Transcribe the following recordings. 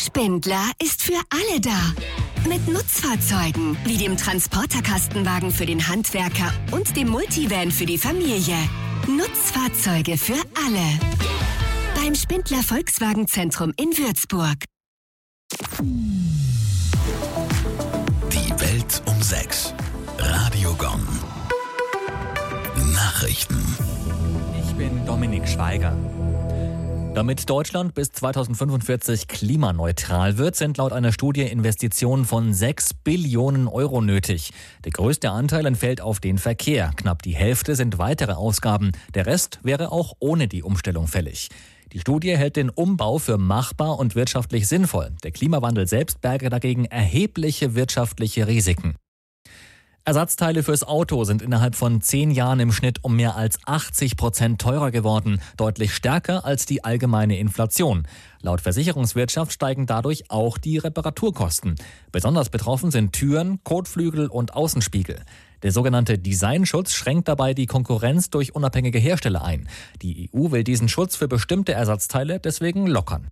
Spindler ist für alle da. Mit Nutzfahrzeugen wie dem Transporterkastenwagen für den Handwerker und dem Multivan für die Familie. Nutzfahrzeuge für alle. Beim Spindler Volkswagen-Zentrum in Würzburg. Die Welt um 6. Radio Gong. Nachrichten. Ich bin Dominik Schweiger. Damit Deutschland bis 2045 klimaneutral wird, sind laut einer Studie Investitionen von 6 Billionen Euro nötig. Der größte Anteil entfällt auf den Verkehr. Knapp die Hälfte sind weitere Ausgaben. Der Rest wäre auch ohne die Umstellung fällig. Die Studie hält den Umbau für machbar und wirtschaftlich sinnvoll. Der Klimawandel selbst berge dagegen erhebliche wirtschaftliche Risiken. Ersatzteile fürs Auto sind innerhalb von 10 Jahren im Schnitt um mehr als 80% teurer geworden, deutlich stärker als die allgemeine Inflation. Laut Versicherungswirtschaft steigen dadurch auch die Reparaturkosten. Besonders betroffen sind Türen, Kotflügel und Außenspiegel. Der sogenannte Designschutz schränkt dabei die Konkurrenz durch unabhängige Hersteller ein. Die EU will diesen Schutz für bestimmte Ersatzteile deswegen lockern.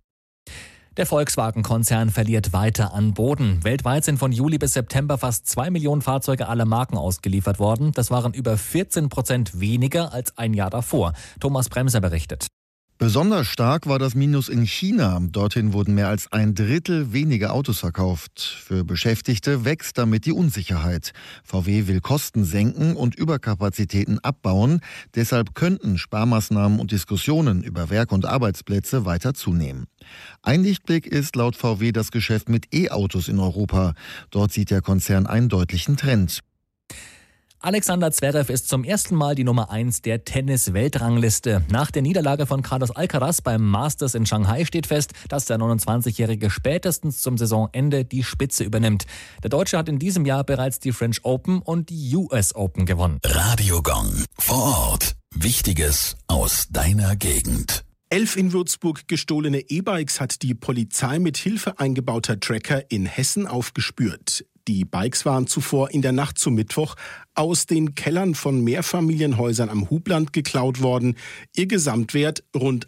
Der Volkswagen-Konzern verliert weiter an Boden. Weltweit sind von Juli bis September fast 2 Millionen Fahrzeuge aller Marken ausgeliefert worden. Das waren über 14% weniger als ein Jahr davor. Thomas Bremser berichtet. Besonders stark war das Minus in China. Dorthin wurden mehr als 1/3 weniger Autos verkauft. Für Beschäftigte wächst damit die Unsicherheit. VW will Kosten senken und Überkapazitäten abbauen. Deshalb könnten Sparmaßnahmen und Diskussionen über Werk- und Arbeitsplätze weiter zunehmen. Ein Lichtblick ist laut VW das Geschäft mit E-Autos in Europa. Dort sieht der Konzern einen deutlichen Trend. Alexander Zverev ist zum ersten Mal die Nummer 1 der Tennis-Weltrangliste. Nach der Niederlage von Carlos Alcaraz beim Masters in Shanghai steht fest, dass der 29-Jährige spätestens zum Saisonende die Spitze übernimmt. Der Deutsche hat in diesem Jahr bereits die French Open und die US Open gewonnen. Radio Gong. Vor Ort. Wichtiges aus deiner Gegend. 11 in Würzburg gestohlene E-Bikes hat die Polizei mit Hilfe eingebauter Tracker in Hessen aufgespürt. Die Bikes waren zuvor in der Nacht zum Mittwoch aus den Kellern von Mehrfamilienhäusern am Hubland geklaut worden. Ihr Gesamtwert rund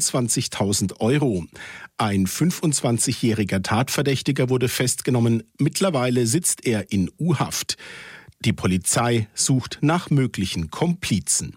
28.000 Euro. Ein 25-jähriger Tatverdächtiger wurde festgenommen. Mittlerweile sitzt er in U-Haft. Die Polizei sucht nach möglichen Komplizen.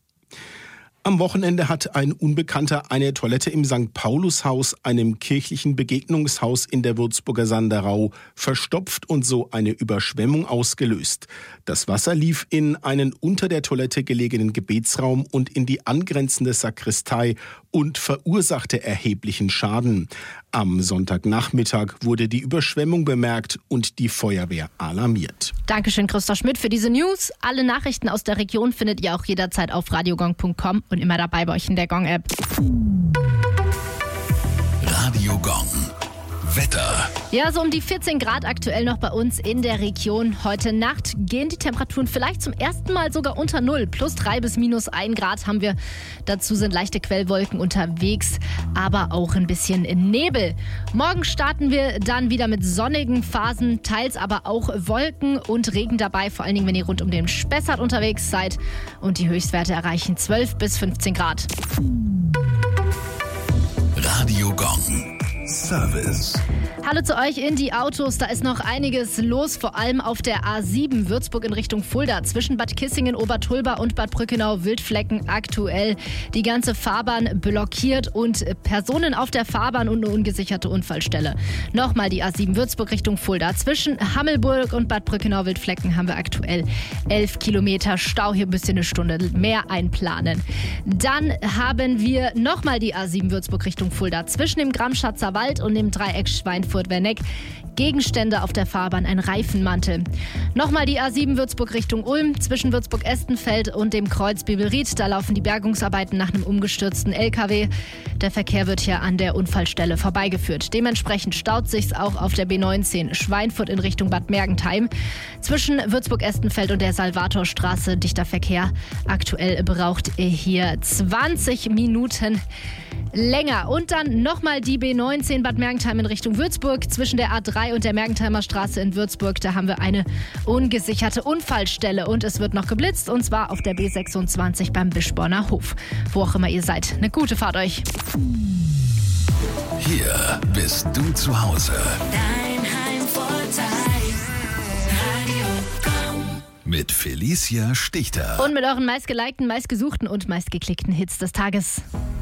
Am Wochenende hat ein Unbekannter eine Toilette im St. Paulushaus, einem kirchlichen Begegnungshaus in der Würzburger Sanderau, verstopft und so eine Überschwemmung ausgelöst. Das Wasser lief in einen unter der Toilette gelegenen Gebetsraum und in die angrenzende Sakristei und verursachte erheblichen Schaden. Am Sonntagnachmittag wurde die Überschwemmung bemerkt und die Feuerwehr alarmiert. Dankeschön, Christoph Schmidt, für diese News. Alle Nachrichten aus der Region findet ihr auch jederzeit auf radiogong.com und immer dabei bei euch in der Gong-App. Radio Gong. Wetter. Ja, so um die 14 Grad aktuell noch bei uns in der Region. Heute Nacht gehen die Temperaturen vielleicht zum ersten Mal sogar unter Null. +3 bis -1 Grad haben wir. Dazu sind leichte Quellwolken unterwegs, aber auch ein bisschen Nebel. Morgen starten wir dann wieder mit sonnigen Phasen, teils aber auch Wolken und Regen dabei. Vor allen Dingen, wenn ihr rund um den Spessart unterwegs seid. Und die Höchstwerte erreichen 12 bis 15 Grad. Radio Gong. Service. Hallo zu euch in die Autos. Da ist noch einiges los, vor allem auf der A7 Würzburg in Richtung Fulda. Zwischen Bad Kissingen, Obertulba und Bad Brückenau Wildflecken aktuell die ganze Fahrbahn blockiert und Personen auf der Fahrbahn und eine ungesicherte Unfallstelle. Nochmal die A7 Würzburg Richtung Fulda. Zwischen Hammelburg und Bad Brückenau Wildflecken haben wir aktuell 11 Kilometer Stau. Hier müsst ihr eine Stunde mehr einplanen. Dann haben wir nochmal die A7 Würzburg Richtung Fulda. Zwischen dem Gramschatzer Wald und dem Dreieck Schweinfurt-Werneck. Gegenstände auf der Fahrbahn, ein Reifenmantel. Nochmal die A7 Würzburg Richtung Ulm, zwischen Würzburg-Estenfeld und dem Kreuz Bibelried. Da laufen die Bergungsarbeiten nach einem umgestürzten LKW. Der Verkehr wird hier an der Unfallstelle vorbeigeführt. Dementsprechend staut sich's auch auf der B19 Schweinfurt in Richtung Bad Mergentheim. Zwischen Würzburg-Estenfeld und der Salvatorstraße dichter Verkehr. Aktuell braucht ihr hier 20 Minuten länger. Und dann nochmal die B19 Bad Mergentheim in Richtung Würzburg. Zwischen der A3 und der Mergentheimer Straße in Würzburg, da haben wir eine ungesicherte Unfallstelle. Und es wird noch geblitzt, und zwar auf der B26 beim Bischborner Hof. Wo auch immer ihr seid. Eine gute Fahrt euch. Hier bist du zu Hause. Dein Heimvorteil, Radio Kong. Mit Felicia Stichter. Und mit euren meistgelikten, meistgesuchten und meistgeklickten Hits des Tages.